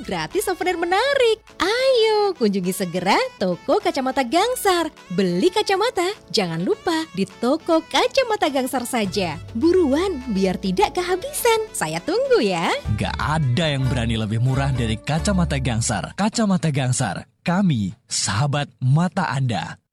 gratis souvenir menarik. Ayo kunjungi segera toko Kacamata Gangsar. Beli kacamata jangan lupa di toko Kacamata Gangsar saja. Buruan biar tidak kehabisan. Saya tunggu ya. Gak ada yang berani lebih murah dari Kacamata Gangsar. Kacamata Gangsar, kami sahabat mata Anda.